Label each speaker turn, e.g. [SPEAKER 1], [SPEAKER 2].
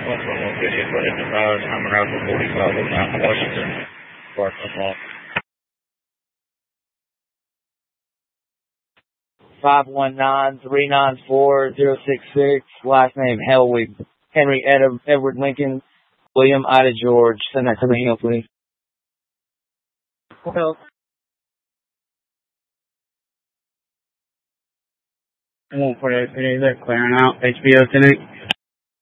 [SPEAKER 1] I'm around 45 in Mount Washington. Parking lot.
[SPEAKER 2] 519-394-066. Last name Helwig. Henry Edward Lincoln. William Ida George. Send that to me, please.
[SPEAKER 3] Well, I won't put it. They're clearing out HBO tonight.